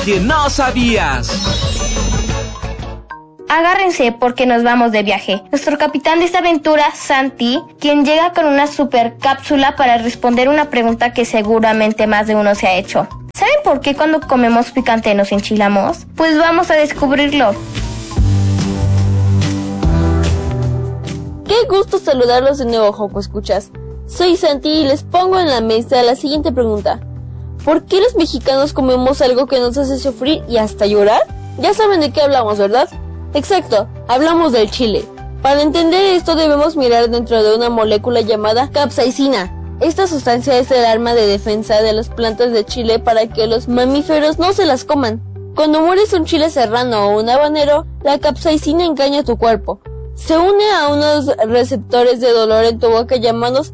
que no sabías. Agárrense porque nos vamos de viaje. Nuestro capitán de esta aventura, Santi, quien llega con una super cápsula para responder una pregunta que seguramente más de uno se ha hecho. ¿Saben por qué cuando comemos picante nos enchilamos? Pues vamos a descubrirlo. Qué gusto saludarlos de nuevo, Joco Escuchas. Soy Santi y les pongo en la mesa la siguiente pregunta. ¿Por qué los mexicanos comemos algo que nos hace sufrir y hasta llorar? Ya saben de qué hablamos, ¿verdad? Exacto, hablamos del chile. Para entender esto debemos mirar dentro de una molécula llamada capsaicina. Esta sustancia es el arma de defensa de las plantas de chile para que los mamíferos no se las coman. Cuando mueres un chile serrano o un habanero, la capsaicina engaña tu cuerpo. Se une a unos receptores de dolor en tu boca llamados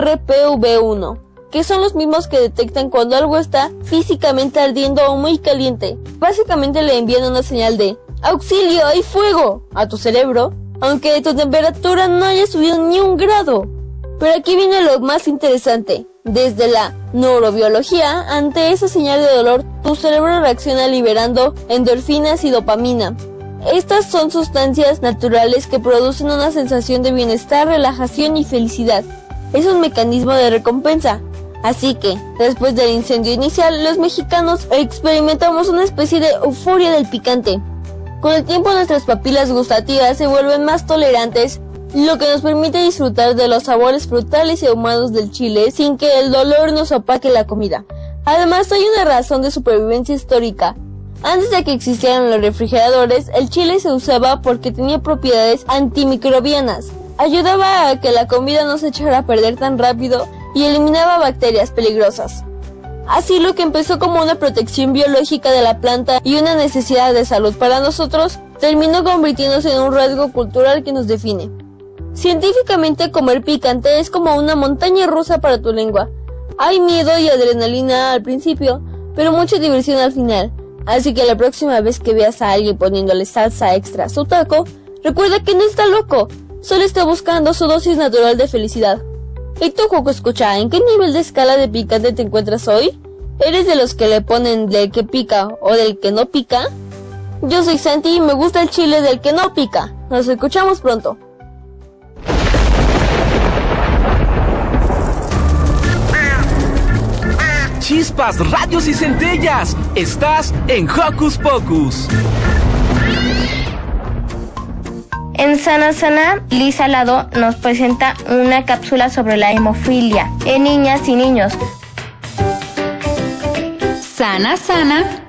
TRPV1, que son los mismos que detectan cuando algo está físicamente ardiendo o muy caliente. Básicamente le envían una señal de ¡auxilio, hay fuego! A tu cerebro, aunque tu temperatura no haya subido ni 1 grado. Pero aquí viene lo más interesante. Desde la neurobiología, ante esa señal de dolor, tu cerebro reacciona liberando endorfinas y dopamina. Estas son sustancias naturales que producen una sensación de bienestar, relajación y felicidad. Es un mecanismo de recompensa. Así que, después del incendio inicial, los mexicanos experimentamos una especie de euforia del picante. Con el tiempo nuestras papilas gustativas se vuelven más tolerantes, lo que nos permite disfrutar de los sabores frutales y ahumados del chile sin que el dolor nos opaque la comida. Además, hay una razón de supervivencia histórica. Antes de que existieran los refrigeradores, el chile se usaba porque tenía propiedades antimicrobianas. Ayudaba a que la comida no se echara a perder tan rápido y eliminaba bacterias peligrosas. Así, lo que empezó como una protección biológica de la planta y una necesidad de salud para nosotros, terminó convirtiéndose en un rasgo cultural que nos define. Científicamente, comer picante es como una montaña rusa para tu lengua. Hay miedo y adrenalina al principio, pero mucha diversión al final. Así que la próxima vez que veas a alguien poniéndole salsa extra a su taco, recuerda que no está loco, solo está buscando su dosis natural de felicidad. ¿Y tú, Joco Escucha, en qué nivel de escala de picante te encuentras hoy? ¿Eres de los que le ponen del que pica o del que no pica? Yo soy Santi y me gusta el chile del que no pica. Nos escuchamos pronto. Chispas, radios y centellas. Estás en Hocus Pocus. En Sana Sana, Liz Alado nos presenta una cápsula sobre la hemofilia en niñas y niños. Sana Sana.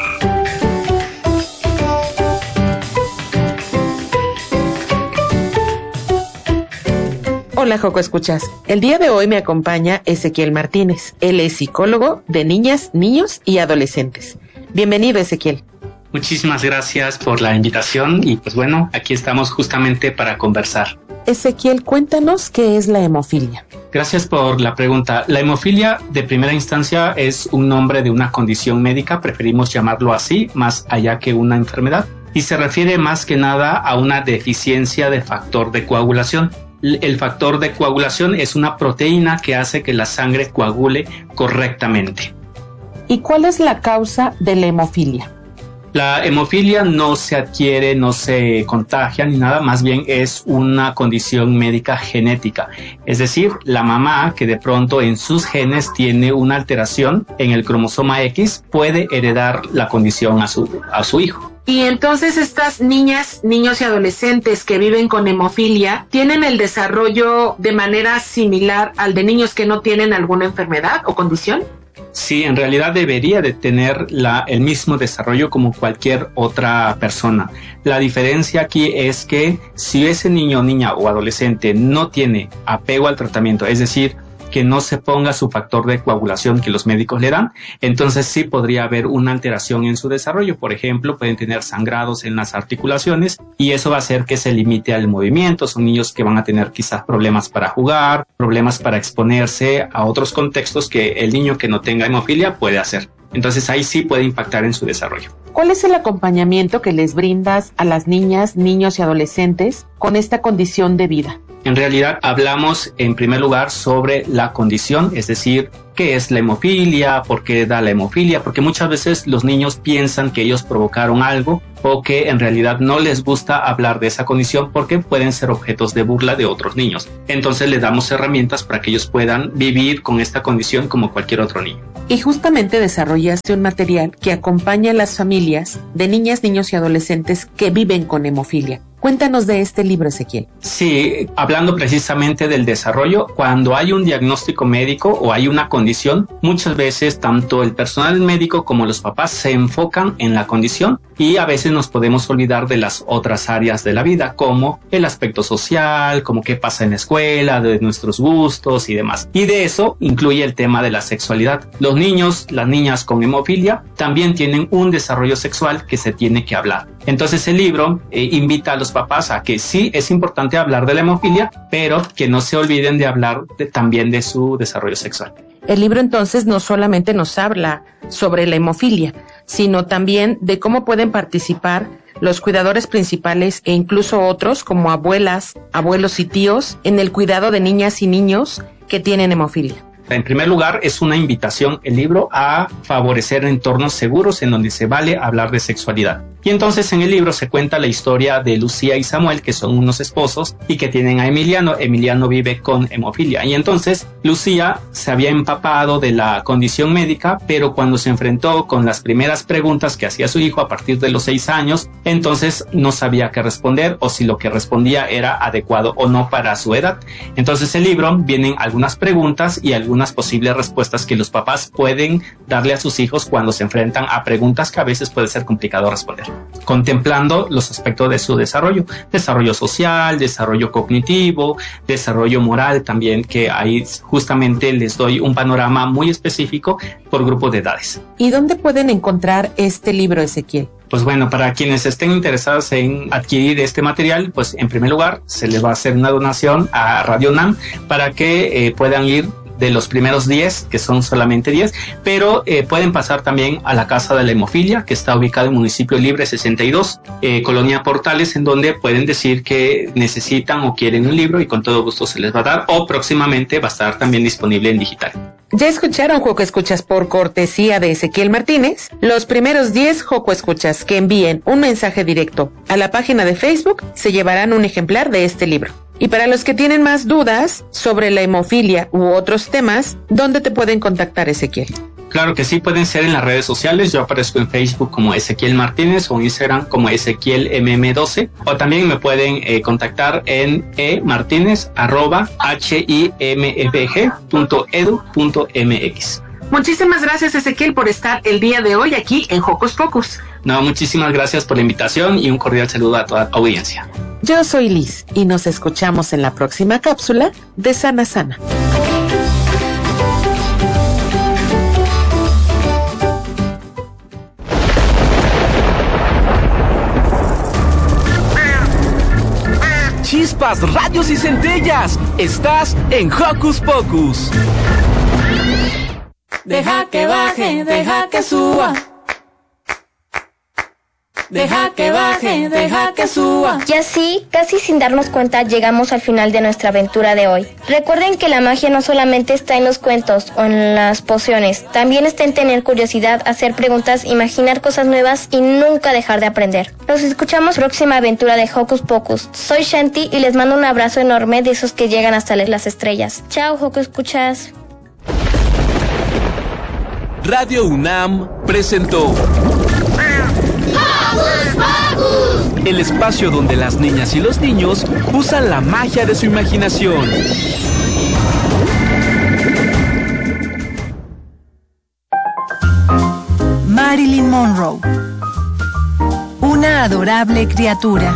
Hola, Joco Escuchas. El día de hoy me acompaña Ezequiel Martínez. Él es psicólogo de niñas, niños y adolescentes. Bienvenido, Ezequiel. Muchísimas gracias por la invitación y pues bueno, aquí estamos justamente para conversar. Ezequiel, cuéntanos qué es la hemofilia. Gracias por la pregunta. La hemofilia de primera instancia es un nombre de una condición médica, preferimos llamarlo así, más allá que una enfermedad, y se refiere más que nada a una deficiencia de factor de coagulación. El factor de coagulación es una proteína que hace que la sangre coagule correctamente. ¿Y cuál es la causa de la hemofilia? La hemofilia no se adquiere, no se contagia ni nada, más bien es una condición médica genética. Es decir, la mamá que de pronto en sus genes tiene una alteración en el cromosoma X puede heredar la condición a su hijo. Y entonces estas niñas, niños y adolescentes que viven con hemofilia, ¿tienen el desarrollo de manera similar al de niños que no tienen alguna enfermedad o condición? Sí, en realidad debería de tener el mismo desarrollo como cualquier otra persona. La diferencia aquí es que si ese niño, niña o adolescente no tiene apego al tratamiento, es decir, que no se ponga su factor de coagulación que los médicos le dan, entonces sí podría haber una alteración en su desarrollo. Por ejemplo, pueden tener sangrados en las articulaciones y eso va a hacer que se limite al movimiento. Son niños que van a tener quizás problemas para jugar, problemas para exponerse a otros contextos que el niño que no tenga hemofilia puede hacer. Entonces ahí sí puede impactar en su desarrollo. ¿Cuál es el acompañamiento que les brindas a las niñas, niños y adolescentes con esta condición de vida? En realidad hablamos en primer lugar sobre la condición, es decir, qué es la hemofilia, por qué da la hemofilia, porque muchas veces los niños piensan que ellos provocaron algo o que en realidad no les gusta hablar de esa condición porque pueden ser objetos de burla de otros niños. Entonces les damos herramientas para que ellos puedan vivir con esta condición como cualquier otro niño. Y justamente desarrollaste un material que acompaña a las familias de niñas, niños y adolescentes que viven con hemofilia. Cuéntanos de este libro, Ezequiel. Sí, hablando precisamente del desarrollo, cuando hay un diagnóstico médico o hay una condición, muchas veces tanto el personal médico como los papás se enfocan en la condición y a veces nos podemos olvidar de las otras áreas de la vida, como el aspecto social, como qué pasa en la escuela, de nuestros gustos y demás. Y de eso incluye el tema de la sexualidad. Los niños, las niñas con hemofilia también tienen un desarrollo sexual que se tiene que hablar. Entonces el libro invita a los papás a que sí es importante hablar de la hemofilia, pero que no se olviden de hablar también de su desarrollo sexual. El libro entonces no solamente nos habla sobre la hemofilia, sino también de cómo pueden participar los cuidadores principales e incluso otros como abuelas, abuelos y tíos en el cuidado de niñas y niños que tienen hemofilia. En primer lugar, es una invitación el libro a favorecer entornos seguros en donde se vale hablar de sexualidad. Y entonces en el libro se cuenta la historia de Lucía y Samuel, que son unos esposos y que tienen a Emiliano. Emiliano vive con hemofilia. Y entonces Lucía se había empapado de la condición médica, pero cuando se enfrentó con las primeras preguntas que hacía su hijo a partir de los 6 años, entonces no sabía qué responder o si lo que respondía era adecuado o no para su edad. Entonces en el libro vienen algunas preguntas y algunas posibles respuestas que los papás pueden darle a sus hijos cuando se enfrentan a preguntas que a veces puede ser complicado responder, contemplando los aspectos de su desarrollo social, desarrollo cognitivo, desarrollo moral también, que ahí justamente les doy un panorama muy específico por grupo de edades. ¿Y dónde pueden encontrar este libro, Ezequiel? Pues bueno, para quienes estén interesados en adquirir este material, pues en primer lugar se les va a hacer una donación a Radio UNAM para que puedan ir de los primeros 10, que son solamente 10, pero pueden pasar también a la Casa de la Hemofilia, que está ubicada en Municipio Libre 62, Colonia Portales, en donde pueden decir que necesitan o quieren un libro y con todo gusto se les va a dar, o próximamente va a estar también disponible en digital. Ya escucharon, Joco Escuchas, por cortesía de Ezequiel Martínez, los primeros 10 Joco Escuchas que envíen un mensaje directo a la página de Facebook se llevarán un ejemplar de este libro. Y para los que tienen más dudas sobre la hemofilia u otros temas, ¿dónde te pueden contactar, Ezequiel? Claro que sí, pueden ser en las redes sociales. Yo aparezco en Facebook como Ezequiel Martínez o en Instagram como Ezequiel MM12, o también me pueden contactar en martinez@himfg.edu.mx. Muchísimas gracias, Ezequiel, por estar el día de hoy aquí en Hocus Pocus. No, muchísimas gracias por la invitación y un cordial saludo a toda la audiencia. Yo soy Liz y nos escuchamos en la próxima cápsula de Sana Sana. Chispas, radios y centellas. Estás en Hocus Pocus. Deja que baje, deja que suba. Deja que baje, deja que suba. Y así, casi sin darnos cuenta, llegamos al final de nuestra aventura de hoy. Recuerden que la magia no solamente está en los cuentos o en las pociones, también está en tener curiosidad, hacer preguntas, imaginar cosas nuevas y nunca dejar de aprender. Nos escuchamos próxima aventura de Hocus Pocus. Soy Shanti y les mando un abrazo enorme de esos que llegan hasta las estrellas. Chao, Hocus Escuchas. Radio UNAM presentó el espacio donde las niñas y los niños usan la magia de su imaginación. Marilyn Monroe, una adorable criatura.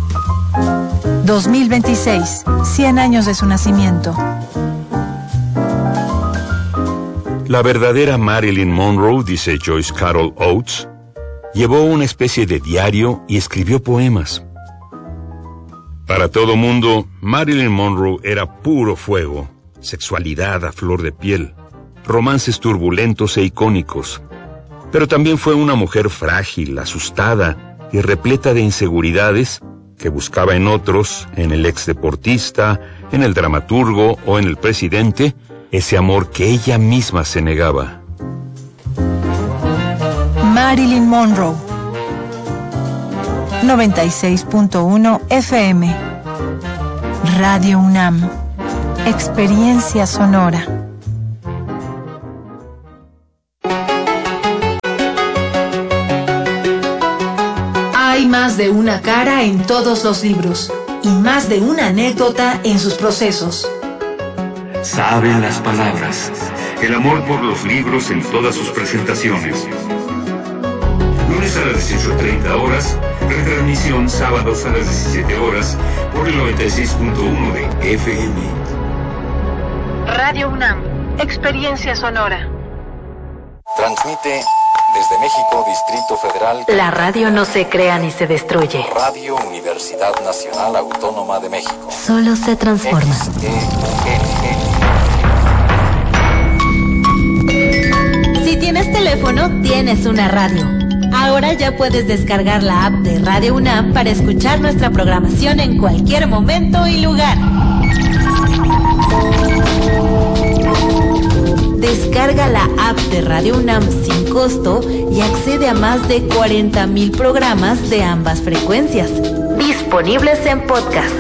2026, 100 años de su nacimiento. La verdadera Marilyn Monroe, dice Joyce Carol Oates, llevó una especie de diario y escribió poemas. Para todo mundo, Marilyn Monroe era puro fuego, sexualidad a flor de piel, romances turbulentos e icónicos. Pero también fue una mujer frágil, asustada y repleta de inseguridades que buscaba en otros, en el exdeportista, en el dramaturgo o en el presidente, ese amor que ella misma se negaba. Marilyn Monroe. 96.1 FM. Radio UNAM. Experiencia sonora. Hay más de una cara en todos los libros y más de una anécdota en sus procesos. Saben las palabras. El amor por los libros en todas sus presentaciones. Lunes a las 18:30 horas, retransmisión sábados a las 17 horas por el 96.1 de FM. Radio UNAM, experiencia sonora. Transmite desde México, Distrito Federal. La radio no se crea ni se destruye. Radio Universidad Nacional Autónoma de México. Solo se transforma. Si tienes teléfono, tienes una radio. Ahora ya puedes descargar la app de Radio UNAM para escuchar nuestra programación en cualquier momento y lugar. Descarga la app de Radio UNAM sin costo y accede a más de 40,000 programas de ambas frecuencias, disponibles en podcast.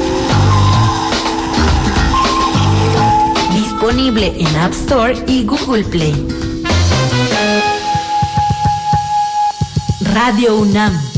Disponible en App Store y Google Play. Radio UNAM.